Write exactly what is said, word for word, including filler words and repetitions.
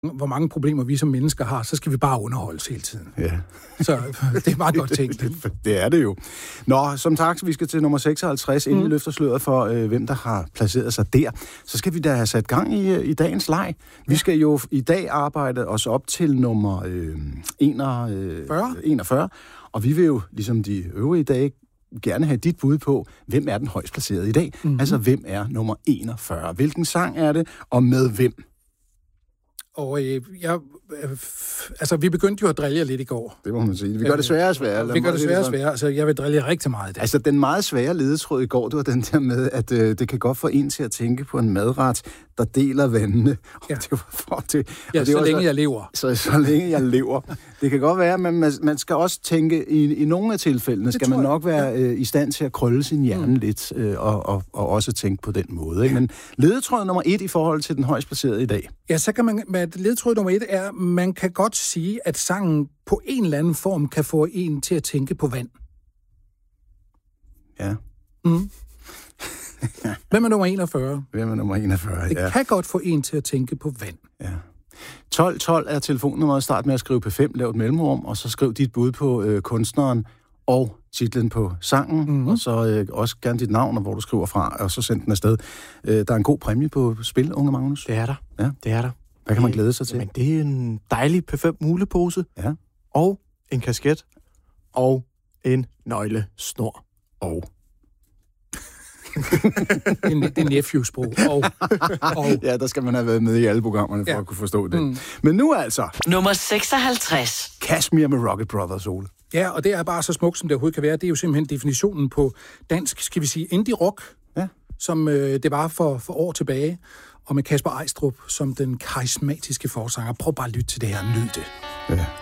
hvor mange problemer vi som mennesker har, så skal vi bare underholdes hele tiden. Ja. Så det er meget godt tænkt. det, det er det jo. Nå, som sagt, vi skal til nummer seksoghalvtreds, inden mm. vi løfter sløret for, øh, hvem der har placeret sig der. Så skal vi da have sat gang i, i dagens leg. Vi skal jo i dag arbejde os op til nummer øh, enogfyrre, og vi vil jo, ligesom de øvrige dage, gerne have dit bud på, hvem er den højst placeret i dag. Mm-hmm. Altså, hvem er nummer enogfyrre? Hvilken sang er det, og med hvem? Og øh, jeg, øh, altså, vi begyndte jo at drille lidt i går. Det må man sige. Vi gør det sværere og sværere. Vi gør det sværere og sværere. Altså, jeg vil drille rigtig meget i dag. Altså, den meget svære ledetråd i går, det var den der med, at øh, det kan godt få en til at tænke på en madret, der deler vandene. Ja, det var for, det, ja det så var længe så, jeg lever. Så, så længe jeg lever. Det kan godt være, men man, man skal også tænke, i, i nogle af tilfældene, det skal man nok være ja. øh, i stand til at krølle sin hjerne mm. lidt, øh, og, og, og også tænke på den måde. Ikke? Men ledetråd nummer et i forhold til den højst placerede i dag. Ja, så kan man, med ledetråd nummer et er, man kan godt sige, at sangen på en eller anden form kan få en til at tænke på vand. Ja. Mm. Hvem er nummer enogfyrre? Hvem er nummer enogfyrre, Det ja. kan godt få en til at tænke på vand. Ja. tolv tolv er telefonnummeret. Start med at skrive P fem, lav et mellemrum, og så skriv dit bud på øh, kunstneren og titlen på sangen, mm-hmm. og så øh, også gerne dit navn, og hvor du skriver fra, og så send den afsted. Øh, der er en god præmie på spil, unge Magnus. Det er der. Ja. Det er der. Hvad kan man glæde sig til? Jamen, det er en dejlig P fem mulepose, ja. og en kasket, og en nøglesnor. Og det er nephew-sprog. Og, og. Ja, der skal man have været med i alle programmerne for ja. at kunne forstå det. Mm. Men nu altså... Nummer seksoghalvtreds. Kashmir med Rocket Brothers, Ole. Ja, og det er bare så smukt, som det overhovedet kan være. Det er jo simpelthen definitionen på dansk, skal vi sige, indie-rock, ja. som øh, det var for, for år tilbage, og med Kasper Eistrup som den karismatiske forsanger. Prøv bare at lytte til det her, nyd det. Ja.